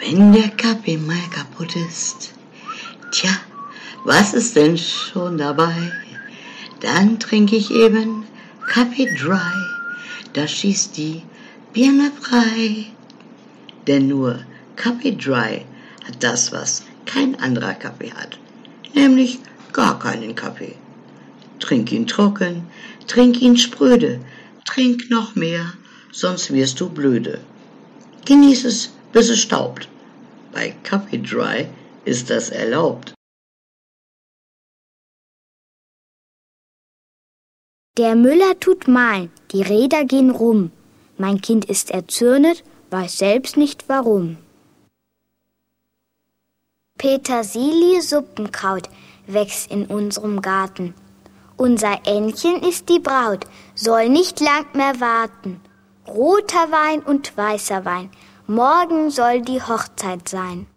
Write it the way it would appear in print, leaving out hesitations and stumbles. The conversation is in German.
Wenn der Kaffee mal kaputt ist, tja, was ist denn schon dabei? Dann trinke ich eben Kaffee Dry, da schießt die Birne frei. Denn nur Kaffee Dry hat das, was kein anderer Kaffee hat, nämlich gar keinen Kaffee. Trink ihn trocken, trink ihn spröde, trink noch mehr, sonst wirst du blöde. Genieß es, bis es staubt. Bei Kaffee Dry ist das erlaubt. Der Müller tut mahlen, die Räder gehen rum. Mein Kind ist erzürnet, weiß selbst nicht warum. Petersilie-Suppenkraut wächst in unserem Garten. Unser Ännchen ist die Braut, soll nicht lang mehr warten. Roter Wein und weißer Wein, morgen soll die Hochzeit sein.